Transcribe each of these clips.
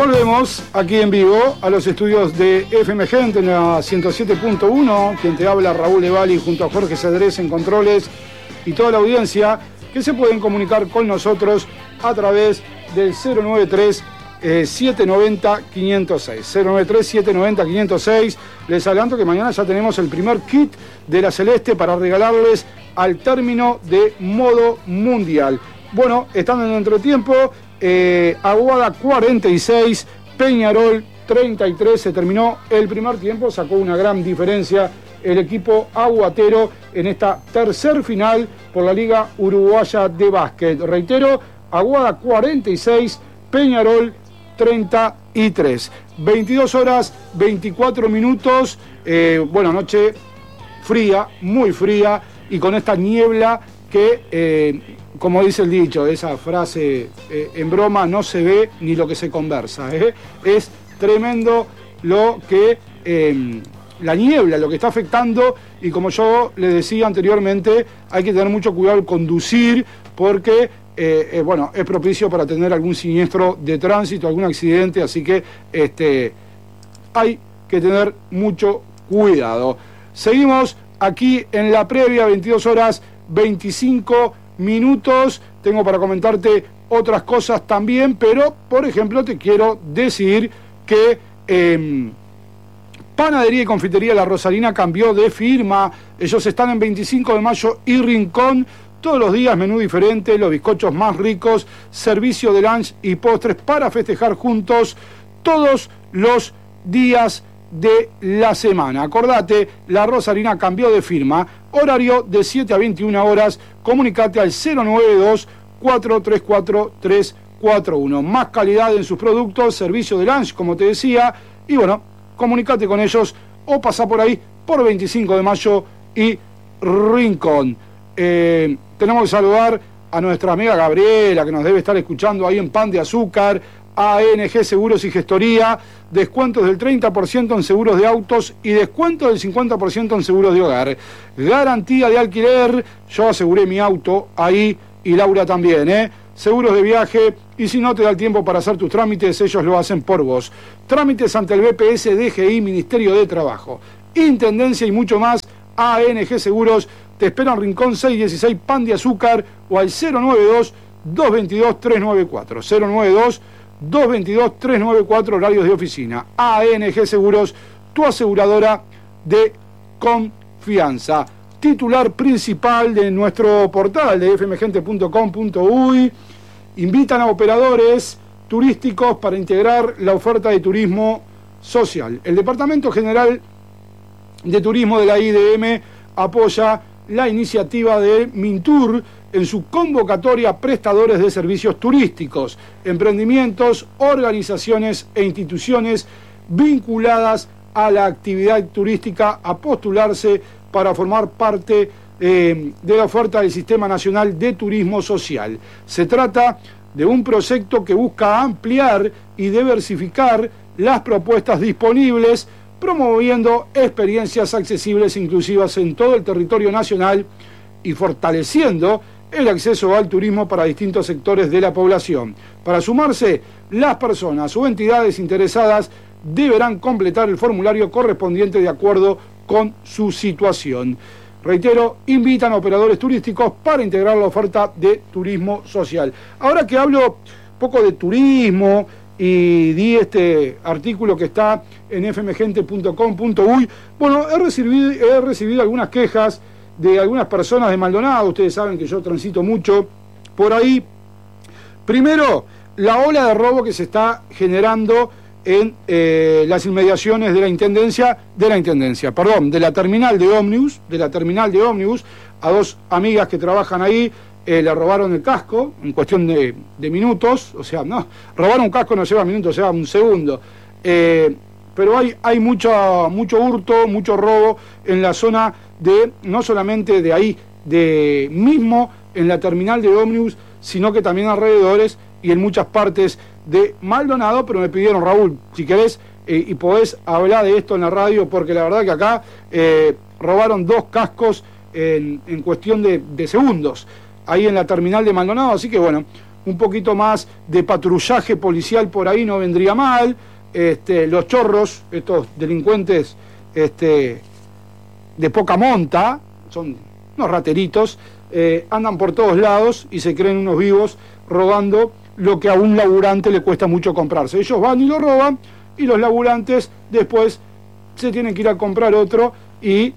Volvemos aquí en vivo a los estudios de FM Gente en la 107.1, quien te habla Raúl Evali junto a Jorge Cedrés en controles y toda la audiencia que se pueden comunicar con nosotros a través del 093 790 506. 093 790 506. Les adelanto que mañana ya tenemos el primer kit de la Celeste para regalarles al término de modo mundial. Bueno, estando en el entretiempo, Aguada 46, Peñarol 33, se terminó el primer tiempo, sacó una gran diferencia el equipo aguatero en esta tercer final por la Liga Uruguaya de Básquet. Reitero, Aguada 46, Peñarol 33. 22 horas 24 minutos, bueno, noche fría, muy fría, y con esta niebla que, como dice el dicho, esa frase en broma, no se ve ni lo que se conversa. Es tremendo lo que la niebla, lo que está afectando, y como yo les decía anteriormente, hay que tener mucho cuidado al conducir, porque bueno, es propicio para tener algún siniestro de tránsito, algún accidente, así que hay que tener mucho cuidado. Seguimos aquí en la previa, 22 horas 25 minutos. Tengo para comentarte otras cosas también, pero por ejemplo te quiero decir que Panadería y Confitería La Rosarina cambió de firma. Ellos están en 25 de mayo y Rincón. Todos los días menú diferente, los bizcochos más ricos, servicio de lunch y postres para festejar juntos todos los días de la semana. Acordate, La Rosarina cambió de firma, horario de 7 a 21 horas, comunicate al 092-434-341. Más calidad en sus productos, servicio de lunch, como te decía, y bueno, comunicate con ellos o pasá por ahí, por 25 de mayo y Rincón. Tenemos que saludar a nuestra amiga Gabriela, que nos debe estar escuchando ahí en Pan de Azúcar. ANG Seguros y Gestoría, descuentos del 30% en seguros de autos y descuento del 50% en seguros de hogar. Garantía de alquiler, yo aseguré mi auto ahí y Laura también, Seguros de viaje, y si no te da el tiempo para hacer tus trámites, ellos lo hacen por vos. Trámites ante el BPS, DGI, Ministerio de Trabajo, Intendencia y mucho más. ANG Seguros te esperan Rincón 616, Pan de Azúcar, o al 092-222-394. 092-222-394, horarios de oficina. ANG Seguros, tu aseguradora de confianza. Titular principal de nuestro portal de fmgente.com.uy. Invitan a operadores turísticos para integrar la oferta de turismo social. El Departamento General de Turismo de la IDM apoya la iniciativa de Mintur en su convocatoria a prestadores de servicios turísticos, emprendimientos, organizaciones e instituciones vinculadas a la actividad turística a postularse para formar parte de la oferta del Sistema Nacional de Turismo Social. Se trata de un proyecto que busca ampliar y diversificar las propuestas disponibles, promoviendo experiencias accesibles e inclusivas en todo el territorio nacional y fortaleciendo el acceso al turismo para distintos sectores de la población. Para sumarse, las personas o entidades interesadas deberán completar el formulario correspondiente de acuerdo con su situación. Reitero, invitan a operadores turísticos para integrar la oferta de turismo social. Ahora que hablo un poco de turismo y di este artículo que está en fmgente.com.uy, bueno, he recibido algunas quejas de algunas personas de Maldonado. Ustedes saben que yo transito mucho por ahí. Primero, la ola de robo que se está generando en las inmediaciones de la terminal de ómnibus, a dos amigas que trabajan ahí, le robaron el casco en cuestión de minutos. O sea, no, robar un casco no lleva minutos, lleva un segundo. Pero hay mucho hurto, mucho robo en la zona de, no solamente de ahí, de mismo en la terminal de ómnibus, sino que también alrededores y en muchas partes de Maldonado. Pero me pidieron, Raúl, si querés y podés hablar de esto en la radio, porque la verdad que acá robaron dos cascos en cuestión de segundos, ahí en la terminal de Maldonado. Así que bueno, un poquito más de patrullaje policial por ahí no vendría mal. Los chorros, estos delincuentes de poca monta, son unos rateritos, andan por todos lados y se creen unos vivos robando lo que a un laburante le cuesta mucho comprarse. Ellos van y lo roban y los laburantes después se tienen que ir a comprar otro y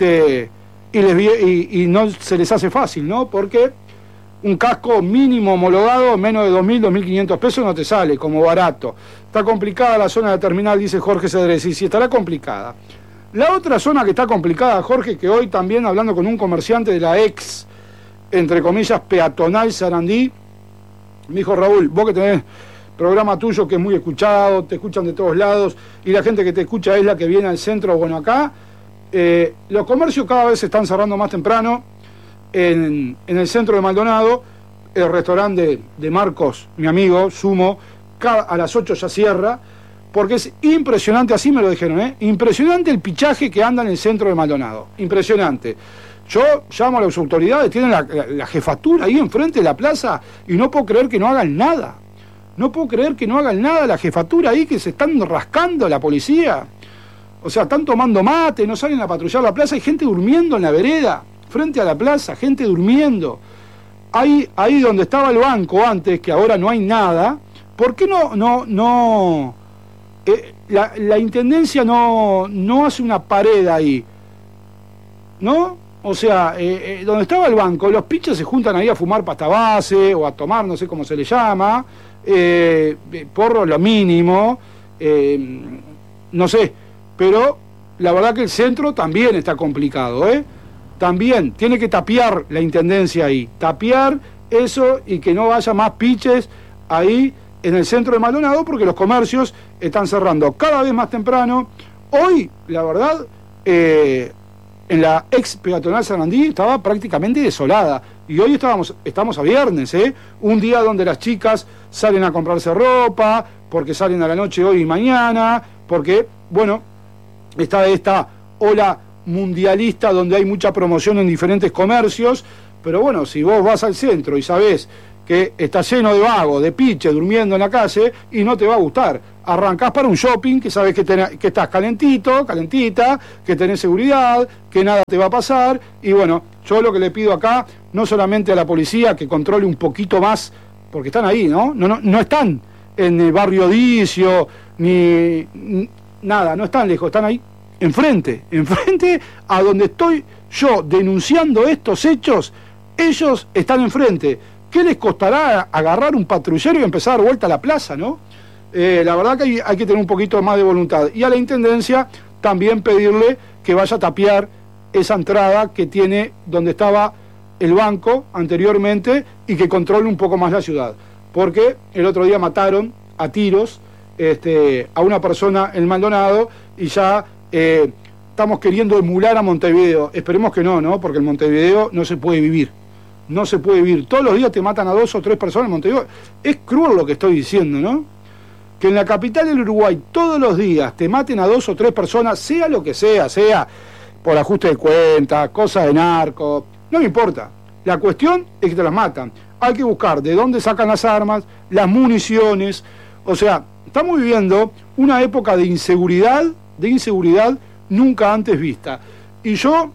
no se les hace fácil, ¿no? Porque un casco mínimo homologado, menos de 2.000, 2.500 pesos no te sale como barato. Está complicada la zona de terminal, dice Jorge Cedrés, y sí, estará complicada. La otra zona que está complicada, Jorge, que hoy también hablando con un comerciante de la ex, entre comillas, peatonal Sarandí, me dijo: Raúl, vos que tenés programa tuyo que es muy escuchado, te escuchan de todos lados, y la gente que te escucha es la que viene al centro, bueno, acá, los comercios cada vez se están cerrando más temprano. En el centro de Maldonado, el restaurante de Marcos, mi amigo, Sumo, a las 8 ya cierra, porque es impresionante, así me lo dijeron, impresionante el pichaje que anda en el centro de Maldonado, impresionante. Yo llamo a las autoridades, tienen la jefatura ahí enfrente de la plaza, y no puedo creer que no hagan nada. No puedo creer que no hagan nada la jefatura ahí, que se están rascando la policía. O sea, están tomando mate, no salen a patrullar la plaza, hay gente durmiendo en la vereda, frente a la plaza, gente durmiendo. Ahí donde estaba el banco antes, que ahora no hay nada, ¿por qué no la intendencia no hace una pared ahí? ¿No? O sea, donde estaba el banco, los pichos se juntan ahí a fumar pasta base o a tomar, no sé cómo se le llama, porro lo mínimo, no sé, pero la verdad que el centro también está complicado, También tiene que tapiar la intendencia ahí, tapiar eso y que no vaya más piches ahí en el centro de Maldonado, porque los comercios están cerrando cada vez más temprano. Hoy, la verdad, en la ex peatonal Sarandí estaba prácticamente desolada, y hoy estamos a viernes, un día donde las chicas salen a comprarse ropa, porque salen a la noche hoy y mañana, porque, bueno, está esta ola mundialista donde hay mucha promoción en diferentes comercios, pero bueno, si vos vas al centro y sabés que está lleno de vagos, de piche, durmiendo en la calle, y no te va a gustar. Arrancás para un shopping que sabés que estás calentito, calentita, que tenés seguridad, que nada te va a pasar, y bueno, yo lo que le pido acá, no solamente a la policía que controle un poquito más, porque están ahí, ¿no? No están en el barrio Dicio, ni nada, no están lejos, están ahí enfrente a donde estoy yo denunciando estos hechos, ellos están enfrente. ¿Qué les costará agarrar un patrullero y empezar a dar vuelta a la plaza, no? La verdad que hay que tener un poquito más de voluntad. Y a la intendencia también pedirle que vaya a tapiar esa entrada que tiene donde estaba el banco anteriormente, y que controle un poco más la ciudad. Porque el otro día mataron a tiros a una persona en Maldonado, y ya estamos queriendo emular a Montevideo. Esperemos que no, porque en Montevideo no se puede vivir. No se puede vivir. Todos los días te matan a 2 o 3 personas en Montevideo. Es cruel lo que estoy diciendo, ¿no? Que en la capital del Uruguay todos los días te maten a 2 o 3 personas, sea lo que sea por ajuste de cuentas, cosas de narco, no me importa. La cuestión es que te las matan. Hay que buscar de dónde sacan las armas, las municiones. O sea, estamos viviendo una época de inseguridad nunca antes vista. Y yo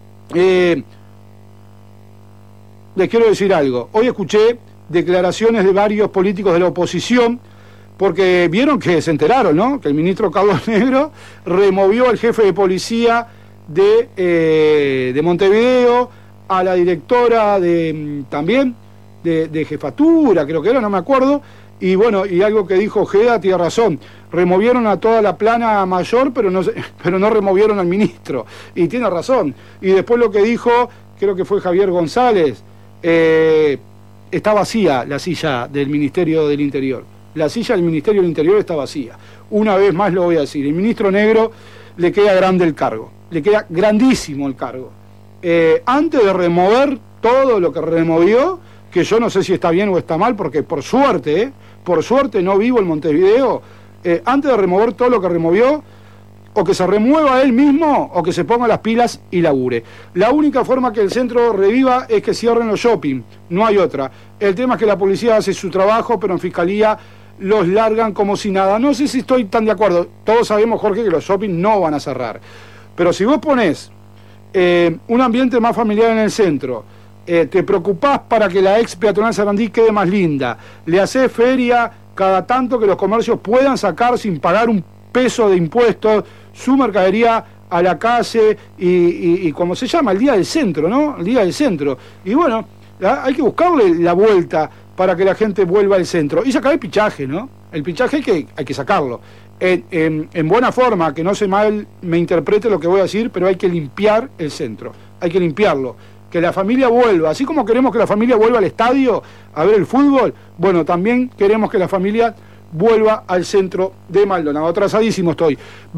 les quiero decir algo. Hoy escuché declaraciones de varios políticos de la oposición, porque vieron que se enteraron, ¿no? Que el ministro Carlos Negro removió al jefe de policía de Montevideo, a la directora también de jefatura, creo que era, no me acuerdo, y bueno, y algo que dijo Ojeda tiene razón, removieron a toda la plana mayor, pero no removieron al ministro, y tiene razón. Y después lo que dijo, creo que fue Javier González, está vacía la silla del Ministerio del Interior. La silla del Ministerio del Interior está vacía. Una vez más lo voy a decir, el ministro Negro le queda grande el cargo, le queda grandísimo el cargo. Antes de remover todo lo que removió, que yo no sé si está bien o está mal, porque por suerte no vivo en Montevideo, antes de remover todo lo que removió, o que se remueva él mismo o que se ponga las pilas y labure. La única forma que el centro reviva es que cierren los shopping, no hay otra. El tema es que la policía hace su trabajo, pero en fiscalía los largan como si nada. No sé si estoy tan de acuerdo. Todos sabemos, Jorge, que los shopping no van a cerrar. Pero si vos ponés un ambiente más familiar en el centro, te preocupás para que la ex peatonal Sarandí quede más linda, le hacés feria cada tanto que los comercios puedan sacar sin pagar un peso de impuestos su mercadería a la calle y como se llama, el día del centro, ¿no? El día del centro. Y bueno, hay que buscarle la vuelta para que la gente vuelva al centro. Y sacar el pichaje, ¿no? El pichaje hay que sacarlo. En buena forma, que no se mal me interprete lo que voy a decir, pero hay que limpiar el centro. Hay que limpiarlo. Que la familia vuelva. Así como queremos que la familia vuelva al estadio a ver el fútbol, bueno, también queremos que la familia vuelva al centro de Maldonado. Atrasadísimo estoy.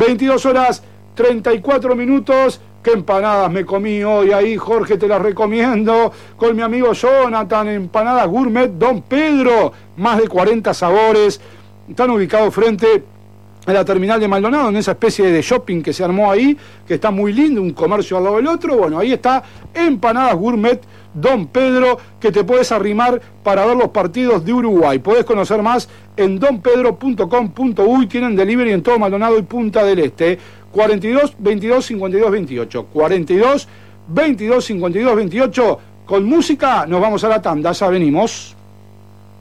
22:34. Qué empanadas me comí hoy ahí, Jorge, te las recomiendo. Con mi amigo Jonathan, empanadas gourmet Don Pedro. Más de 40 sabores. Están ubicados frente a la terminal de Maldonado, en esa especie de shopping que se armó ahí, que está muy lindo, un comercio al lado del otro. Bueno, ahí está Empanadas Gourmet Don Pedro, que te puedes arrimar para ver los partidos de Uruguay. Podés conocer más en donpedro.com.uy. Tienen delivery en todo Maldonado y Punta del Este. 42 22 52 28. 42 22 52 28. Con música nos vamos a la tanda, ya venimos.